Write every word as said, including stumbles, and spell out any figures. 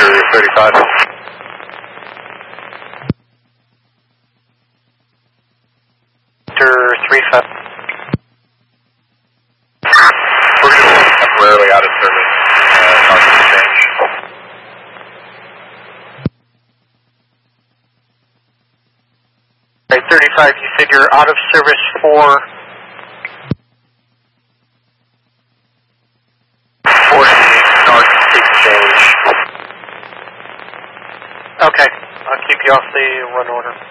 Victor thirty-five. Victor three five. We're going to be temporarily out of service. Uh, not going to change. Alright, thirty-five, you said you're out of service for... for start exchange. Okay, I'll keep you off the run order.